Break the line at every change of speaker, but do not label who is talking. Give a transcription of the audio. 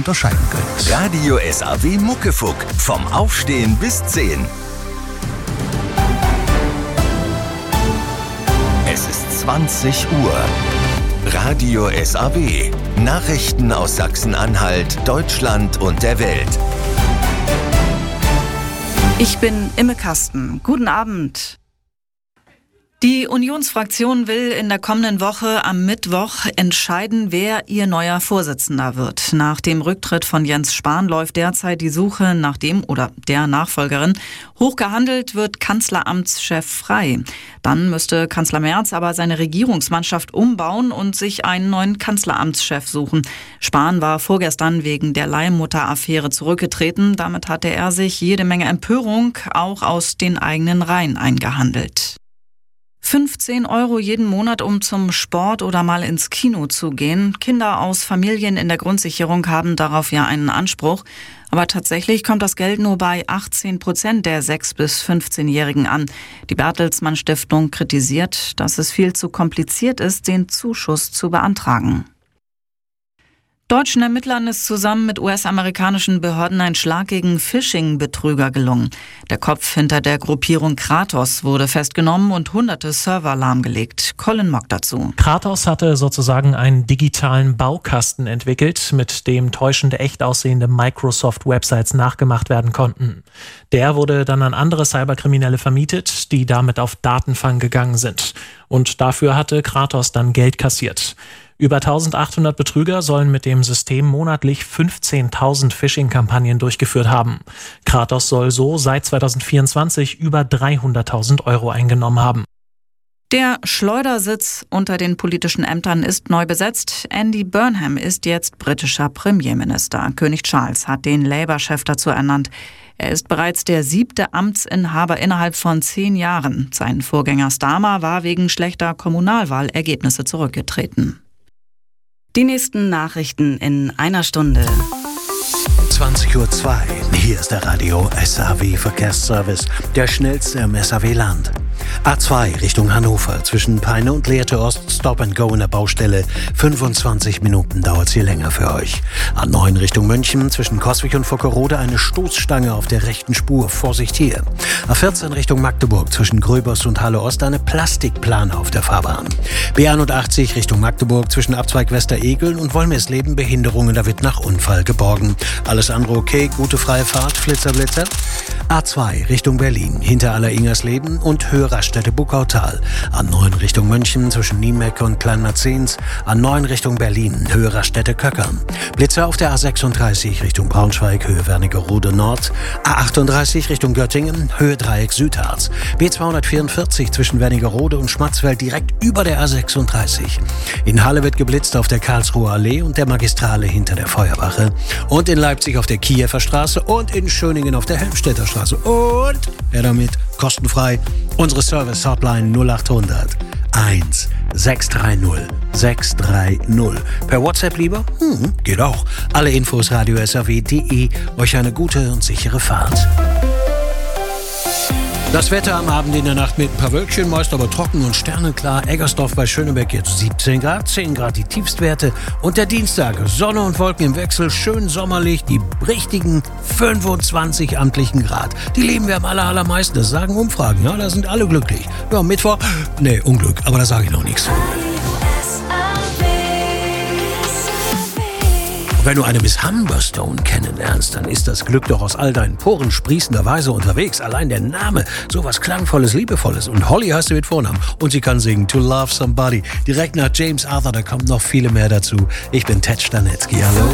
unterscheiden könnt.
Radio SAW Muckefuck. Vom Aufstehen bis 10. Es ist 20 Uhr. Radio SAW. Nachrichten aus Sachsen-Anhalt, Deutschland und der Welt.
Ich bin Imme Kasten. Guten Abend. Die Unionsfraktion will in der kommenden Woche am Mittwoch entscheiden, wer ihr neuer Vorsitzender wird. Nach dem Rücktritt von Jens Spahn läuft derzeit die Suche nach dem oder der Nachfolgerin. Hochgehandelt wird Kanzleramtschef Frey. Dann müsste Kanzler Merz aber seine Regierungsmannschaft umbauen und sich einen neuen Kanzleramtschef suchen. Spahn war vorgestern wegen der Leihmutter-Affäre zurückgetreten. Damit hatte er sich jede Menge Empörung auch aus den eigenen Reihen eingehandelt. 15 € jeden Monat, um zum Sport oder mal ins Kino zu gehen. Kinder aus Familien in der Grundsicherung haben darauf ja einen Anspruch. Aber tatsächlich kommt das Geld nur bei 18% der 6- bis 15-Jährigen an. Die Bertelsmann Stiftung kritisiert, dass es viel zu kompliziert ist, den Zuschuss zu beantragen. Deutschen Ermittlern ist zusammen mit US-amerikanischen Behörden ein Schlag gegen Phishing-Betrüger gelungen. Der Kopf hinter der Gruppierung Kratos wurde festgenommen und hunderte Server lahmgelegt. Colin Mock dazu.
Kratos hatte sozusagen einen digitalen Baukasten entwickelt, mit dem täuschend echt aussehende Microsoft-Websites nachgemacht werden konnten. Der wurde dann an andere Cyberkriminelle vermietet, die damit auf Datenfang gegangen sind. Und dafür hatte Kratos dann Geld kassiert. Über 1800 Betrüger sollen mit dem System monatlich 15.000 Phishing-Kampagnen durchgeführt haben. Kratos soll so seit 2024 über 300.000 € eingenommen haben.
Der Schleudersitz unter den politischen Ämtern ist neu besetzt. Andy Burnham ist jetzt britischer Premierminister. König Charles hat den Labour-Chef dazu ernannt. Er ist bereits der 7. Amtsinhaber innerhalb von 10 Jahren. Sein Vorgänger Starmer war wegen schlechter Kommunalwahlergebnisse zurückgetreten. Die nächsten Nachrichten in einer Stunde.
20:02 Uhr. Hier ist der Radio SAW Verkehrsservice, der schnellste im SAW-Land. A2 Richtung Hannover, zwischen Peine und Lehrte Ost, Stop and Go in der Baustelle. 25 Minuten dauert sie länger für euch. A9 Richtung München, zwischen Coswig und Vockerode eine Stoßstange auf der rechten Spur. Vorsicht hier. A14 Richtung Magdeburg, zwischen Gröbers und Halle Ost eine Plastikplane auf der Fahrbahn. B81 Richtung Magdeburg, zwischen Abzweig Westeregeln und Wollmesleben Behinderungen, da wird nach Unfall geborgen. Alles andere okay, gute freie Fahrt, Flitzer, Blitzer. A2 Richtung Berlin, hinter Aller-Ingersleben und Höhe-Raststätte-Buckautal. A9 Richtung München, zwischen Niemeck und Kleinmerzens. A9 Richtung Berlin, Höhe-Raststätte-Köckern. Blitzer auf der A36 Richtung Braunschweig, Höhe Wernigerode Nord. A38 Richtung Göttingen, Höhe Dreieck Südharz. B244 zwischen Wernigerode und Schmatzfeld, direkt über der A36. In Halle wird geblitzt auf der Karlsruher Allee und der Magistrale hinter der Feuerwache. Und in Leipzig auf der Kiewer Straße und in Schöningen auf der Helmstedter Straße. Und, wer damit, kostenfrei, unsere Service-Hotline 0800 1 630 630. Per WhatsApp lieber? Geht auch. Alle Infos radio-saw.de. Euch eine gute und sichere Fahrt. Das Wetter am Abend in der Nacht mit ein paar Wölkchen, meist aber trocken und sternenklar. Eggersdorf bei Schöneberg jetzt 17 Grad, 10 Grad die Tiefstwerte. Und der Dienstag, Sonne und Wolken im Wechsel, schön sommerlich, die richtigen 25 amtlichen Grad. Die leben wir am allermeisten, das sagen Umfragen, ja, da sind alle glücklich. Ja, Mittwoch, Unglück, aber da sage ich noch nichts. Wenn du eine Miss Humberstone kennenlernst, dann ist das Glück doch aus all deinen Poren sprießender Weise unterwegs. Allein der Name, sowas Klangvolles, Liebevolles. Und Holly heißt sie mit Vornamen. Und sie kann singen To Love Somebody. Direkt nach James Arthur, da kommen noch viele mehr dazu. Ich bin Ted Stanetzky, hallo.